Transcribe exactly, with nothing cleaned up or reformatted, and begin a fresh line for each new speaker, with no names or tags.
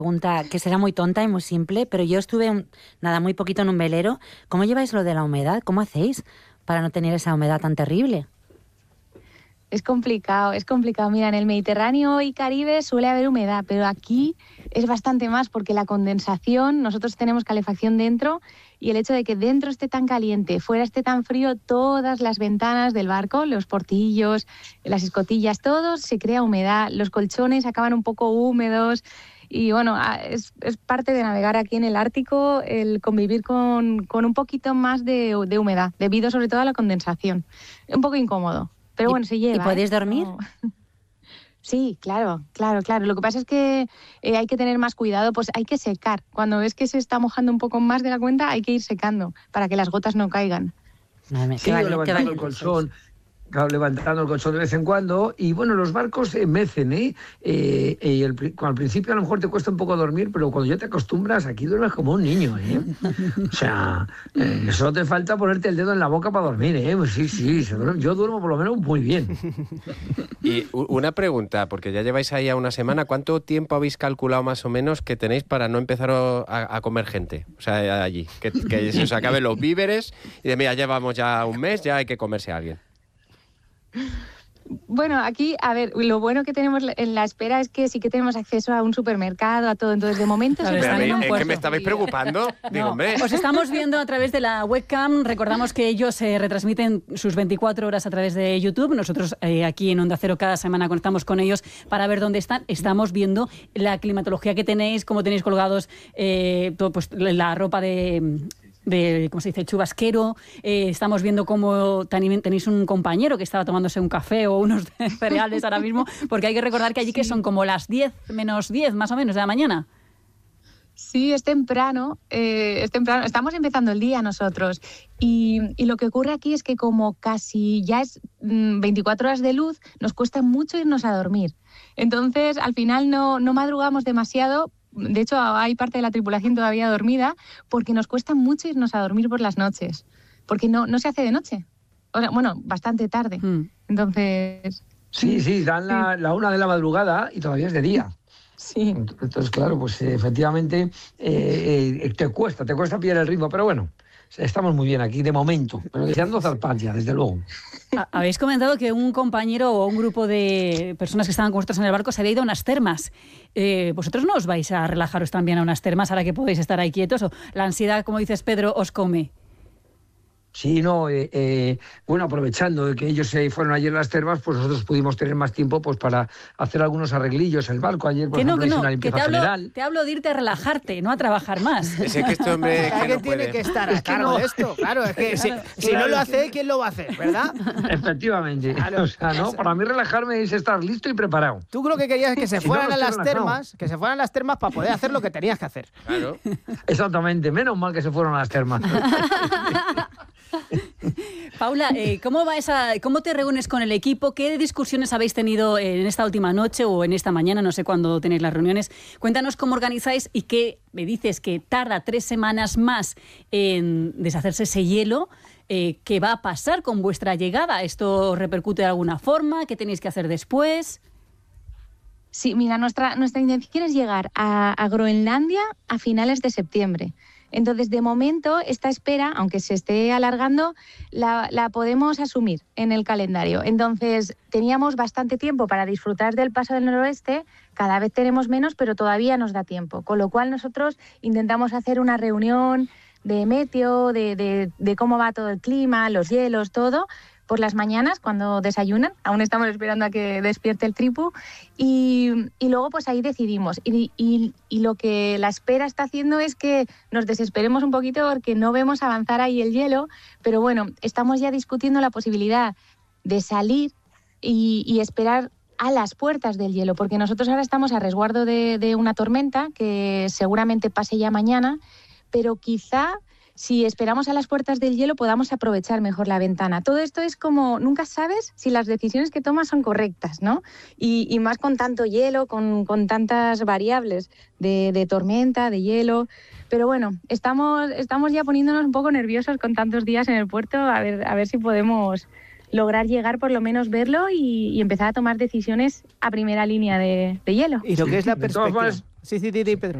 Pregunta que será muy tonta y muy simple, pero yo estuve un, nada muy poquito en un velero. ¿Cómo lleváis lo de la humedad? ¿Cómo hacéis para no tener esa humedad tan terrible?
Es complicado, es complicado. Mira, en el Mediterráneo y Caribe suele haber humedad, pero aquí es bastante más porque la condensación, nosotros tenemos calefacción dentro y el hecho de que dentro esté tan caliente, fuera esté tan frío, todas las ventanas del barco, los portillos, las escotillas, todo se crea humedad, los colchones acaban un poco húmedos. Y bueno, es, es parte de navegar aquí en el Ártico el convivir con, con un poquito más de, de humedad, debido sobre todo a la condensación. Un poco incómodo, pero bueno, se lleva.
¿Y podéis
¿eh?
dormir?
No. Sí, claro, claro, claro. Lo que pasa es que eh, hay que tener más cuidado, pues hay que secar. Cuando ves que se está mojando un poco más de la cuenta, hay que ir secando para que las gotas no caigan.
Madre,
sí,
vale,
levantando el colchón. Claro, levantando el colchón de vez en cuando, y bueno, los barcos eh, mecen, ¿eh? eh, eh el, cuando al principio a lo mejor te cuesta un poco dormir, pero cuando ya te acostumbras, aquí duermes como un niño, ¿eh? O sea, eh, solo te falta ponerte el dedo en la boca para dormir, ¿eh? Pues sí, sí, yo duermo por lo menos muy bien.
Y una pregunta, porque ya lleváis ahí a una semana, ¿cuánto tiempo habéis calculado más o menos que tenéis para no empezar a, a comer gente? O sea, allí, que, que se os acaben los víveres y de mira, llevamos ya un mes, ya hay que comerse a alguien.
Bueno, aquí, a ver, lo bueno que tenemos en la espera es que sí que tenemos acceso a un supermercado, a todo. Entonces, de momento...
Claro, se me, es que me estabais preocupando. Digo,
no,
hombre.
Os estamos viendo a través de la webcam. Recordamos que ellos se eh, retransmiten sus veinticuatro horas a través de YouTube. Nosotros eh, aquí en Onda Cero cada semana conectamos con ellos para ver dónde están. Estamos viendo la climatología que tenéis, cómo tenéis colgados eh, todo, pues, la ropa de... de, ¿cómo se dice?, chubasquero. Eh, estamos viendo cómo tenéis un compañero que estaba tomándose un café o unos cereales ahora mismo, porque hay que recordar que allí sí. que son como las diez menos diez más o menos de la mañana.
Sí, es temprano, eh, es temprano. Estamos empezando el día nosotros y, y lo que ocurre aquí es que como casi ya es mmm, veinticuatro horas de luz, nos cuesta mucho irnos a dormir. Entonces, al final no, no madrugamos demasiado. De hecho, hay parte de la tripulación todavía dormida porque nos cuesta mucho irnos a dormir por las noches, porque no, no se hace de noche. O sea, bueno, bastante tarde. Mm. Entonces...
Sí, sí, dan la, la una de la madrugada y todavía es de día.
Sí.
Entonces, claro, pues eh, efectivamente eh, eh, te cuesta, te cuesta pillar el ritmo, pero bueno, estamos muy bien aquí de momento, pero deseando zarpar ya, desde luego.
Habéis comentado que un compañero o un grupo de personas que estaban con vosotros en el barco se había ido a unas termas. Eh, ¿Vosotros no os vais a relajaros también a unas termas ahora que podéis estar ahí quietos? ¿O la ansiedad, como dices Pedro, os come?
Sí, no, eh, eh, bueno, aprovechando que ellos se fueron ayer a las termas, pues nosotros pudimos tener más tiempo pues para hacer algunos arreglillos en el barco. Ayer, por
que no,
ejemplo,
que
hice
no,
una
que
limpieza
te hablo,
general.
te hablo de irte a relajarte, no a trabajar más.
Es que este hombre es que
¿Alguien
no
tiene
puede.
que estar a
Es que
cargo
no.
de esto? Claro, es que
Claro,
si, si no lo hace, ¿quién lo va a hacer? ¿Verdad?
Efectivamente.
Claro.
O sea, ¿no? Para mí relajarme es estar listo y preparado.
Tú creo que querías que se
Si no,
fueran
no
a
estoy
las
relajado.
termas, que se fueran a las termas para poder hacer lo que tenías que hacer.
Claro.
Exactamente, menos mal que se fueron a las termas.
Paula, eh, ¿cómo va esa, cómo te reúnes con el equipo? ¿Qué discusiones habéis tenido en esta última noche o en esta mañana? No sé cuándo tenéis las reuniones. Cuéntanos cómo organizáis y qué me dices que tarda tres semanas más en deshacerse ese hielo. Eh, ¿Qué va a pasar con vuestra llegada? ¿Esto repercute de alguna forma? ¿Qué tenéis que hacer después?
Sí, mira, nuestra, nuestra intención es llegar a, a Groenlandia a finales de septiembre. Entonces, de momento, esta espera, aunque se esté alargando, la, la podemos asumir en el calendario. Entonces, teníamos bastante tiempo para disfrutar del paso del noroeste, cada vez tenemos menos, pero todavía nos da tiempo. Con lo cual, nosotros intentamos hacer una reunión de meteo, de, de, de cómo va todo el clima, los hielos, todo, por las mañanas cuando desayunan. Aún estamos esperando a que despierte el tripu y, y luego pues ahí decidimos y, y, y lo que la espera está haciendo es que nos desesperemos un poquito porque no vemos avanzar ahí el hielo, pero bueno, estamos ya discutiendo la posibilidad de salir y, y esperar a las puertas del hielo, porque nosotros ahora estamos a resguardo de, de una tormenta que seguramente pase ya mañana, pero quizá si esperamos a las puertas del hielo podamos aprovechar mejor la ventana. Todo esto es como, nunca sabes si las decisiones que tomas son correctas, ¿no? Y, y más con tanto hielo, con, con tantas variables de, de tormenta, de hielo. Pero bueno, estamos, estamos ya poniéndonos un poco nerviosos con tantos días en el puerto, a ver, a ver si podemos lograr llegar, por lo menos verlo y, y empezar a tomar decisiones a primera línea de, de hielo.
Y lo que es la
De todas
perspectiva.
formas-
Sí, sí, sí, sí, Pedro.